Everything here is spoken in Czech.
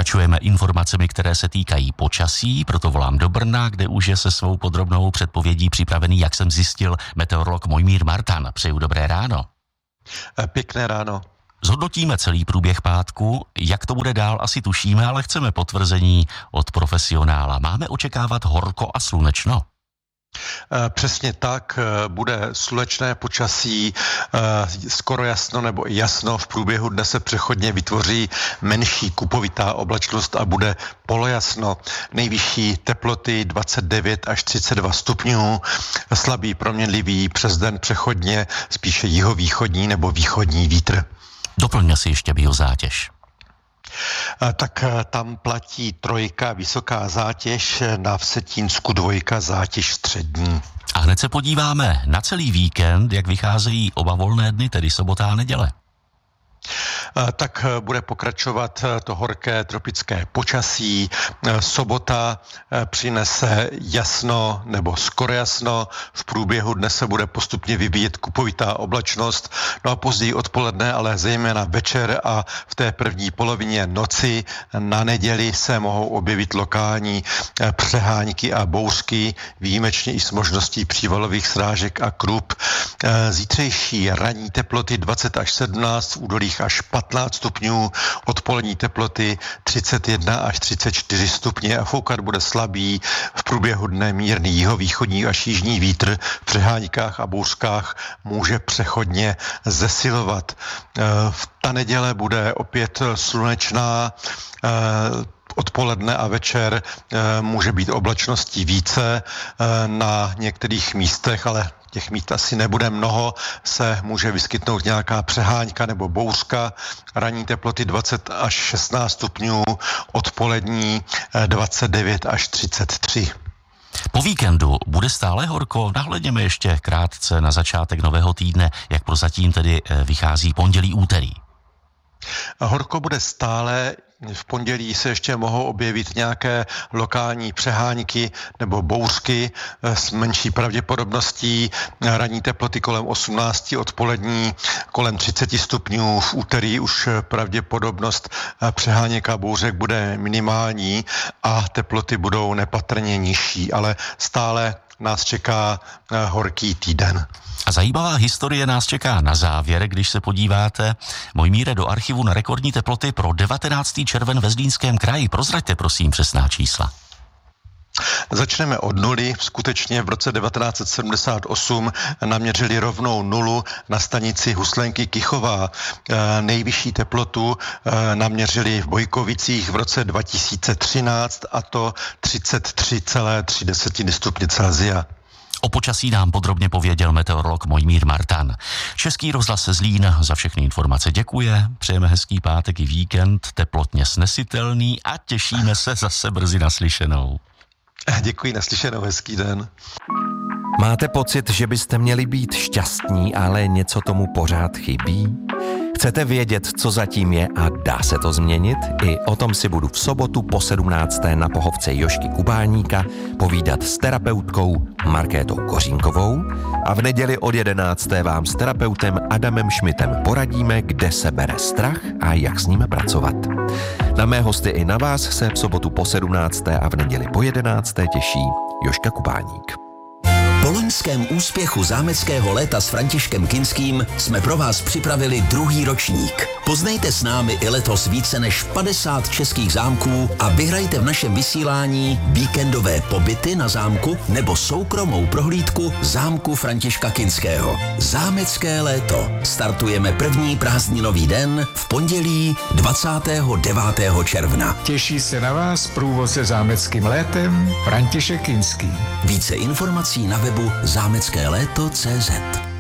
Pokračujeme informacemi, které se týkají počasí, proto volám do Brna, kde už je se svou podrobnou předpovědí připravený, jak jsem zjistil, meteorolog Mojmír Martan. Přeju dobré ráno. Pěkné ráno. Zhodnotíme celý průběh pátku, jak to bude dál, asi tušíme, ale chceme potvrzení od profesionála. Máme očekávat horko a slunečno? Přesně tak, bude slunečné počasí, skoro jasno nebo i jasno. V průběhu dne se přechodně vytvoří menší kupovitá oblačnost a bude polojasno. Nejvyšší teploty 29 až 32 stupňů, slabý proměnlivý, přes den přechodně spíše jihovýchodní nebo východní vítr. Doplňme si ještě biozátěž. Tak tam platí 3 vysoká zátěž, na Vsetínsku 2 zátěž střední. A hned se podíváme na celý víkend, jak vycházejí oba volné dny, tedy sobota a neděle. Tak bude pokračovat to horké tropické počasí. Sobota přinese jasno nebo skoro jasno. V průběhu dne se bude postupně vyvíjet kupovitá oblačnost. No a později odpoledne, ale zejména večer a v té první polovině noci na neděli se mohou objevit lokální přehánky a bouřky, výjimečně i s možností přívalových srážek a krup. Zítřejší ranní teploty 20 až 17, v údolích až 15 stupňů, odpolední teploty 31 až 34 stupně a foukat bude slabý, v průběhu dne mírný jihovýchodní až jižní vítr, v přeháňkách a bouřkách může přechodně zesilovat. Ta neděle bude opět slunečná, odpoledne a večer může být oblačností více na některých místech, ale těch míst asi nebude mnoho, se může vyskytnout nějaká přeháňka nebo bouřka, ranní teploty 20 až 16 stupňů, odpolední 29 až 33. Po víkendu bude stále horko, nahlédněme ještě krátce na začátek nového týdne, jak prozatím tedy vychází pondělí, úterý. Horko bude stále, v pondělí se ještě mohou objevit nějaké lokální přeháňky nebo bouřky s menší pravděpodobností, ranní teploty kolem 18, odpolední kolem 30 stupňů, v úterý už pravděpodobnost přeháněk a bouřek bude minimální a teploty budou nepatrně nižší, ale stále nás čeká horký týden. A zajímavá historie nás čeká na závěr, když se podíváte, Mojmíre, do archivu na rekordní teploty pro 19. červen ve Zlínském kraji. Prozraďte prosím přesná čísla. Začneme od nuly. Skutečně v roce 1978 naměřili rovnou nulu na stanici Huslenky Kychová. Nejvyšší teplotu naměřili v Bojkovicích v roce 2013 a to 33,3 stupně Celsia. O počasí nám podrobně pověděl meteorolog Mojmír Martan. Český rozhlas Zlín za všechny informace děkuje, přejeme hezký pátek i víkend, teplotně snesitelný a těšíme se zase brzy naslyšenou. Děkuji, naslyšenou, hezký den. Máte pocit, že byste měli být šťastní, ale něco tomu pořád chybí? Chcete vědět, co zatím je a dá se to změnit? I o tom si budu v sobotu po 17. na pohovce Jožky Kubáníka povídat s terapeutkou Markétou Kořínkovou a v neděli od 11. vám s terapeutem Adamem Šmitem poradíme, kde se bere strach a jak s ním pracovat. Na mé hosty i na vás se v sobotu po 17. a v neděli po 11. těší Jožka Kubáník. Po loňském úspěchu zámeckého léta s Františkem Kinským jsme pro vás připravili 2. ročník. Poznejte s námi i letos více než 50 českých zámků a vyhrajte v našem vysílání víkendové pobyty na zámku nebo soukromou prohlídku zámku Františka Kinského. Zámecké léto. Startujeme první prázdninový den v pondělí 29. června. Těší se na vás průvodce zámeckým létem František Kinský. Více informací na webu zámeckéléto.cz.